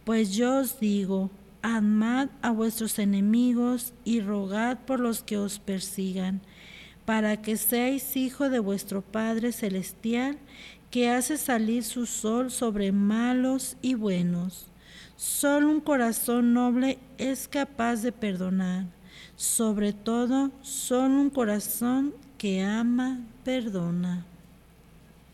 Pues yo os digo, amad a vuestros enemigos y rogad por los que os persigan, para que seáis hijo de vuestro Padre Celestial, que hace salir su sol sobre malos y buenos. Solo un corazón noble es capaz de perdonar. Sobre todo, solo un corazón que ama perdona.